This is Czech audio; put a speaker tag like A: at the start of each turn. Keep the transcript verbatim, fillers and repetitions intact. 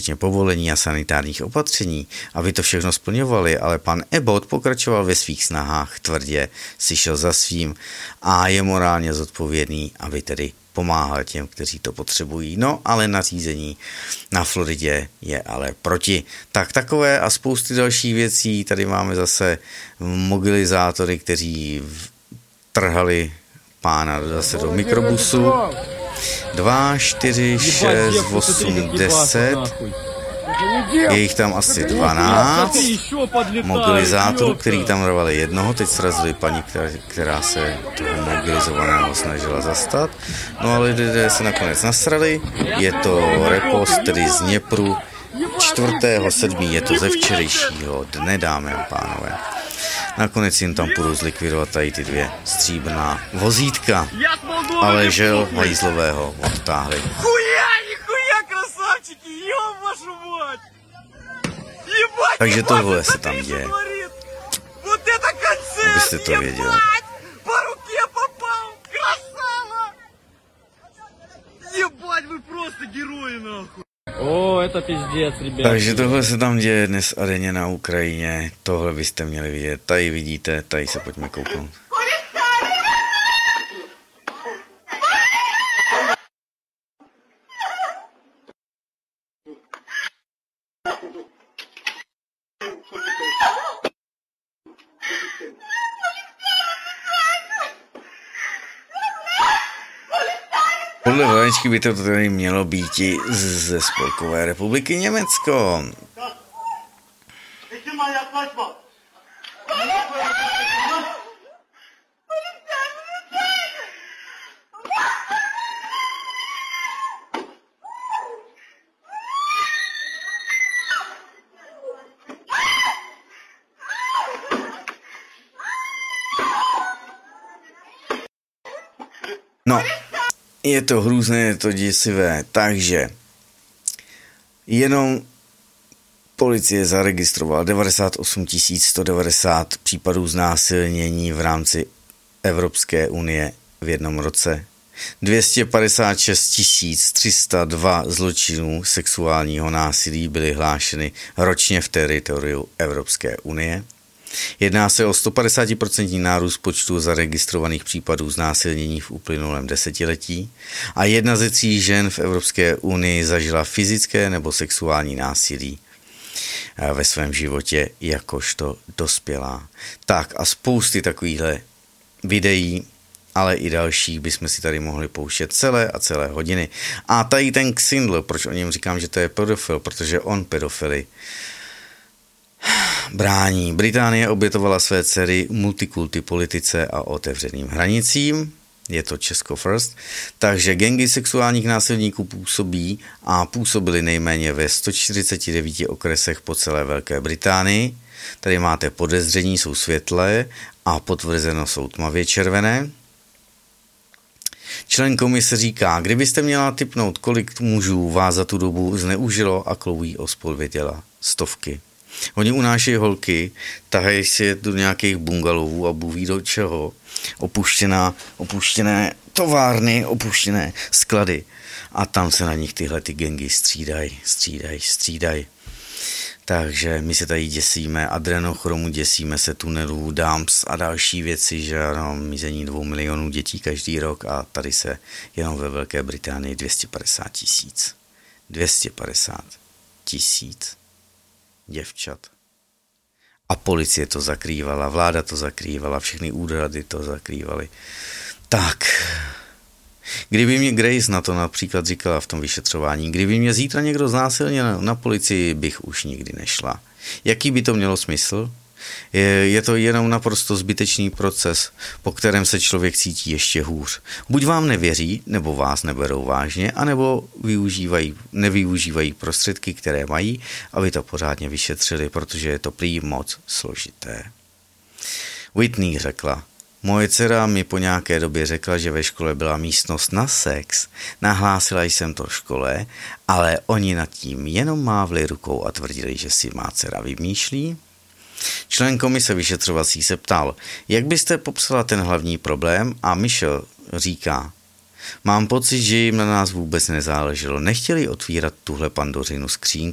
A: včetně povolení a sanitárních opatření, aby to všechno splňovali, ale pan Abbott pokračoval ve svých snahách tvrdě, si šel za svým a je morálně zodpovědný, aby tedy pomáhal těm, kteří to potřebují. No, ale nařízení na Floridě je ale proti. Tak takové a spousty dalších věcí. Tady máme zase mobilizátory, kteří trhali pána zase do mikrobusu. dva, čtyři, šest, osm, deset. Je jich tam asi dvanáct mobilizátorů, který tam dávali jednoho. Teď srazili paní, která, která se toho mobilizovaného snažila zastat. No ale lidé se nakonec nasrali. Je to repost tedy z Dněpru čtvrtého sedmého Je to ze včerejšího dne, dámy a pánové. Nakonec jim tam půjdu zlikvidovat tady ty dvě stříbrná vozítka. Ale žel hajzlového odtáhli. Takže tohle se tam děje. Abyste to věděli.
B: O, это пиздец, ребят.
A: Takže tohle se tam děje dnes a denně na Ukrajině. Tohle byste měli vidět. Tady vidíte, tady se pojďme kouknout. Podle Vlečky by to tady mělo být ze Spolkové republiky Německo. No. Je to hrůzné, je to děsivé, takže jenom policie zaregistrovala devadesát osm tisíc sto devadesát případů znásilnění v rámci Evropské unie v jednom roce. dvě stě padesát šest tisíc tři sta dva zločinů sexuálního násilí byly hlášeny ročně v teritoriu Evropské unie. Jedná se o sto padesát procent nárůst počtu zaregistrovaných případů znásilnění v uplynulém desetiletí a jedna ze tří žen v Evropské unii zažila fyzické nebo sexuální násilí ve svém životě jakožto dospělá. Tak a spousty takovýchhle videí, ale i dalších bychom si tady mohli pouštět celé a celé hodiny. A tady ten Xindl, proč o něm říkám, že to je pedofil, protože on pedofily brání. Británie obětovala své dcery multikulty politice a otevřeným hranicím. Je to Česko first. Takže gangy sexuálních násilníků působí a působily nejméně ve sto čtyřicet devět okresech po celé Velké Británii. Tady máte podezření, jsou světlé a potvrzeno jsou tmavě červené. Člen komise říká, kdybyste měla tipnout, kolik mužů vás za tu dobu zneužilo a kloují o spolvěděla stovky. Oni unášejí holky, tahají si do nějakých bungalovů a bůh do čeho. Opuštěná, opuštěné továrny, opuštěné sklady. A tam se na nich tyhle ty gengy střídají, střídají, střídají. Takže my se tady děsíme adrenochromu, děsíme se tunelů, dumps a další věci, že ano, mizení dvou milionů dětí každý rok a tady se jenom ve Velké Británii dvě stě padesát tisíc. dvě stě padesát tisíc děvčat. A policie to zakrývala, vláda to zakrývala, všechny úřady to zakrývaly. Tak, kdyby mě Grace na to například říkala v tom vyšetřování, kdyby mě zítra někdo znásilnil na policii, bych už nikdy nešla. Jaký by to mělo smysl? Je, je to jenom naprosto zbytečný proces, po kterém se člověk cítí ještě hůř. Buď vám nevěří, nebo vás neberou vážně, anebo využívají, nevyužívají prostředky, které mají, aby to pořádně vyšetřili, protože je to prý moc složité. Whitney řekla, moje dcera mi po nějaké době řekla, že ve škole byla místnost na sex. Nahlásila jsem to škole, ale oni nad tím jenom mávli rukou a tvrdili, že si má dcera vymýšlí. Člen komise vyšetřovací se ptal, jak byste popsala ten hlavní problém a Michelle říká, mám pocit, že jim na nás vůbec nezáleželo, nechtěli otvírat tuhle Pandořinu skřínku.